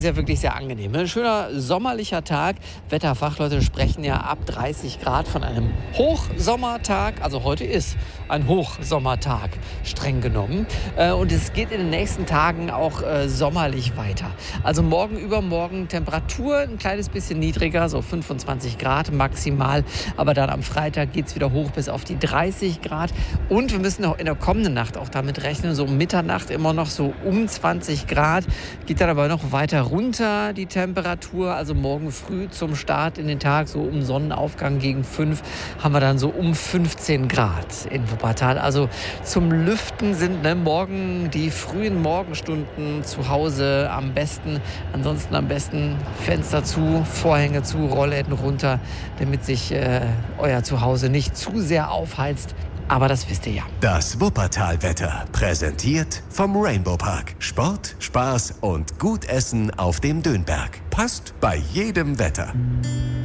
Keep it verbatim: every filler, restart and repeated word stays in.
Ist ja wirklich sehr angenehm. Ein schöner sommerlicher Tag. Wetterfachleute sprechen ja ab dreißig Grad von einem Hochsommertag. Also heute ist ein Hochsommertag, streng genommen. Äh, Und es geht in den nächsten Tagen auch äh, sommerlich weiter. Also morgen, übermorgen Temperatur ein kleines bisschen niedriger, so fünfundzwanzig Grad maximal. Aber dann am Freitag geht es wieder hoch bis auf die dreißig Grad. Und wir müssen auch in der kommenden Nacht auch damit rechnen, so um Mitternacht immer noch so um zwanzig Grad. Geht dann aber noch weiter runter die Temperatur. Also morgen früh zum Start in den Tag, so um Sonnenaufgang gegen fünf, haben wir dann so um fünfzehn Grad in Wuppertal. Also zum Lüften sind ne, morgen die frühen Morgenstunden zu Hause am besten. Ansonsten am besten Fenster zu, Vorhänge zu, Rollläden runter, damit sich äh, euer Zuhause nicht zu sehr aufheizt. Aber das wisst ihr ja. Das Wuppertal-Wetter, präsentiert vom Rainbow Park. Sport, Spaß und gut Essen auf dem Dönberg. Passt bei jedem Wetter.